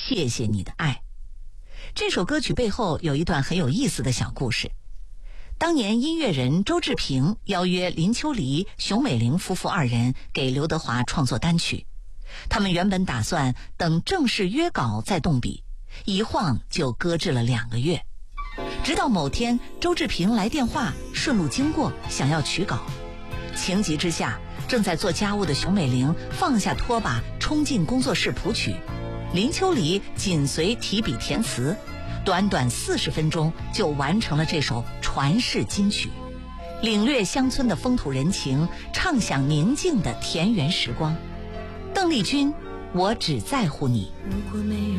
谢谢你的爱。这首歌曲背后有一段很有意思的小故事。当年音乐人周志平邀约林秋离、熊美玲夫妇二人给刘德华创作单曲，他们原本打算等正式约稿再动笔，一晃就搁置了2个月。直到某天周志平来电话，顺路经过想要取稿，情急之下，正在做家务的熊美玲放下拖把冲进工作室谱曲，林秋离紧随提笔填词，短短40分钟就完成了这首传世金曲，领略乡村的风土人情，畅享宁静的田园时光。邓丽君，我只在乎你。